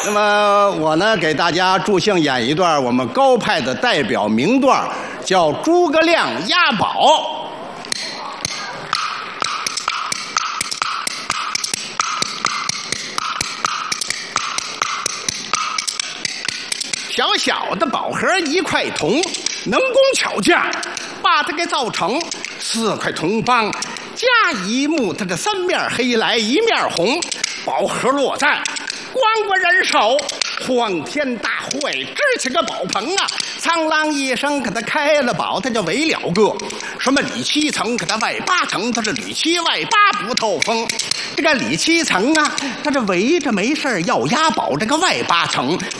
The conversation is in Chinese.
那么我呢，给大家助兴演一段我们高派的代表名段，叫《诸葛亮押宝》。小小的宝盒1块铜，能工巧匠把它给造成4块铜棒，加一木，它这3面黑来1面红，宝盒落在光国人手，荒天大会支起个宝棚啊！苍啷一声，给他开了宝，他就围了个什么里7层，给他外8层，他是里7外8不透风。这个里7层啊，他这围着没事要押宝，这个外8层。